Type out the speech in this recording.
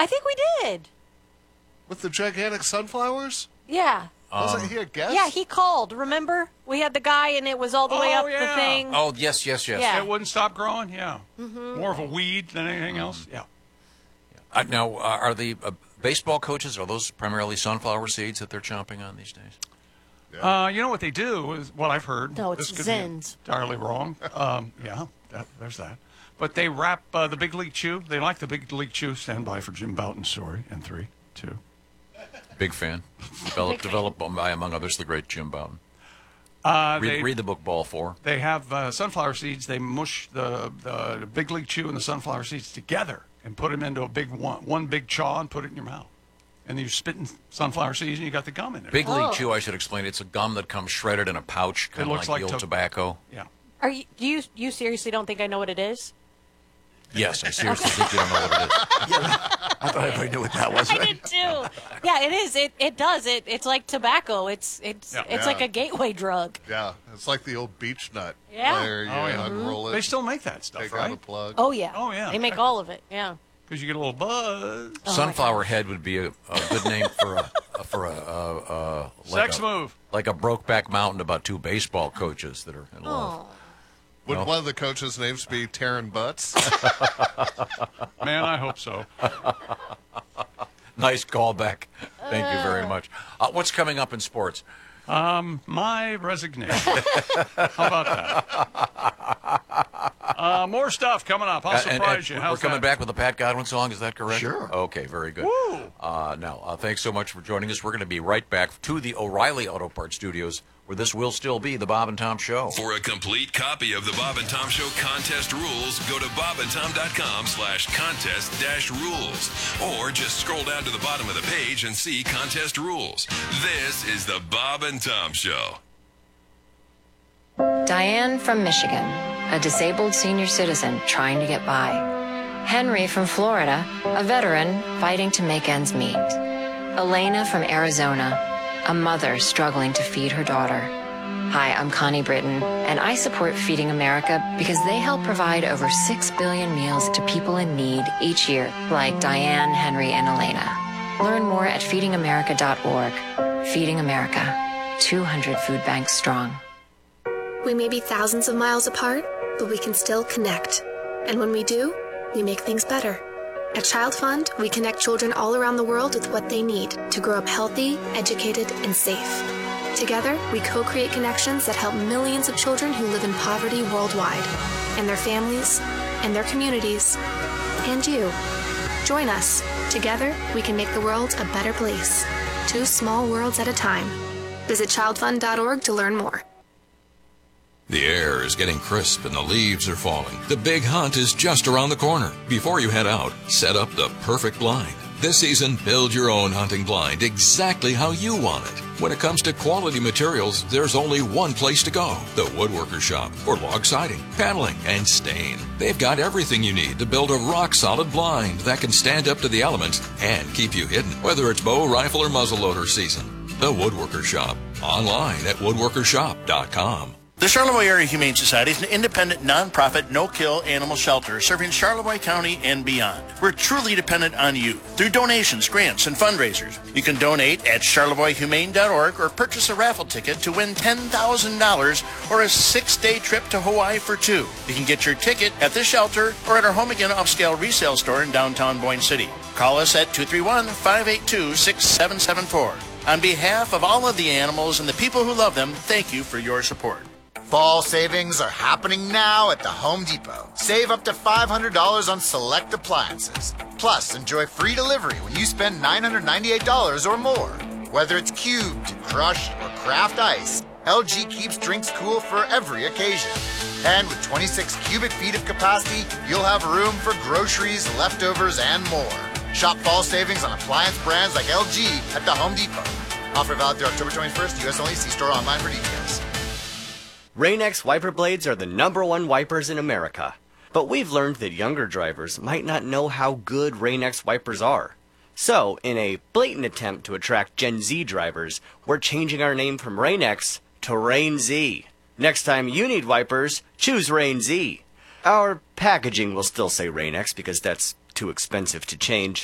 I think we did. With the gigantic sunflowers? Yeah. Wasn't he a guest? Yeah, he called. Remember? We had the guy, and it was all the way up the thing. Oh, yes. Yeah. It wouldn't stop growing, yeah. Mm-hmm. More of a weed than anything else, yeah. Now, are the baseball coaches, are those primarily sunflower seeds that they're chomping on these days? Yeah. You know what they do is what I've heard. No, it's this could Zens. be entirely wrong. There's that. But they wrap the Big League Chew. They like the Big League Chew. Stand by for Jim Bouton's story in 3, 2. Big fan. Developed by, among others, the great Jim Bouton. Read the book Ball 4. They have sunflower seeds. They mush the Big League Chew and the sunflower seeds together and put them into a big one big chaw and put it in your mouth. And you're spitting sunflower seeds and you got the gum in there. Big League Chew, I should explain. It's a gum that comes shredded in a pouch, kind of like old tobacco. Yeah. Are you seriously don't think I know what it is? Yes, I seriously think you don't know what it is. I thought everybody knew what that was. I did too. Yeah, it is. It does. It's like tobacco. It's like a gateway drug. Yeah, it's like the old beech nut. Yeah. Where you unroll it. They still make that stuff, take right? out the plug. Oh yeah. Oh yeah. They make all of it. Yeah. Because you get a little buzz. Sunflower head would be a good name for a sex move. Like a Brokeback Mountain about 2 baseball coaches that are in love. Would one of the coaches' names be Taryn Butts? Man, I hope so. Nice callback. Thank you very much. What's coming up in sports? My resignation. How about that? More stuff coming up. I'll surprise you. We're coming back with a Pat Godwin song. Is that correct? Sure. Okay, very good. Woo. Now, thanks so much for joining us. We're going to be right back to the O'Reilly Auto Parts Studios, where this will still be the Bob and Tom Show. For a complete copy of the Bob and Tom Show contest rules, go to bobandtom.com/contest-rules. Or just scroll down to the bottom of the page and see contest rules. This is the Bob and Tom Show. Diane from Michigan, a disabled senior citizen trying to get by. Henry from Florida, a veteran fighting to make ends meet. Elena from Arizona, a mother struggling to feed her daughter. Hi, I'm Connie Britton, and I support Feeding America because they help provide over 6 billion meals to people in need each year, like Diane, Henry, and Elena. Learn more at feedingamerica.org. Feeding America, 200 food banks strong. We may be thousands of miles apart, but we can still connect. And when we do, we make things better. At Child Fund, we connect children all around the world with what they need to grow up healthy, educated, and safe. Together, we co-create connections that help millions of children who live in poverty worldwide, and their families, and their communities, and you. Join us. Together, we can make the world a better place. 2 small worlds at a time. Visit childfund.org to learn more. The air is getting crisp and the leaves are falling. The big hunt is just around the corner. Before you head out, set up the perfect blind. This season, build your own hunting blind exactly how you want it. When it comes to quality materials, there's only one place to go. The Woodworker Shop for log siding, paneling, and stain. They've got everything you need to build a rock-solid blind that can stand up to the elements and keep you hidden, whether it's bow, rifle, or muzzleloader season. The Woodworker Shop. Online at woodworkershop.com. The Charlevoix Area Humane Society is an independent, non-profit, no-kill animal shelter serving Charlevoix County and beyond. We're truly dependent on you through donations, grants, and fundraisers. You can donate at charlevoixhumane.org or purchase a raffle ticket to win $10,000 or a 6-day trip to Hawaii for 2. You can get your ticket at the shelter or at our Home Again upscale resale store in downtown Boyne City. Call us at 231-582-6774. On behalf of all of the animals and the people who love them, thank you for your support. Fall savings are happening now at the Home Depot. Save up to $500 on select appliances. Plus, enjoy free delivery when you spend $998 or more. Whether it's cubed, crushed, or craft ice, LG keeps drinks cool for every occasion. And with 26 cubic feet of capacity, you'll have room for groceries, leftovers, and more. Shop fall savings on appliance brands like LG at the Home Depot. Offer valid through October 21st, U.S. only. See store online for details. Rain-X wiper blades are the #1 wipers in America. But we've learned that younger drivers might not know how good Rain-X wipers are. So, in a blatant attempt to attract Gen Z drivers, we're changing our name from Rain-X to Rain Z. Next time you need wipers, choose Rain Z. Our packaging will still say Rain-X because that's too expensive to change.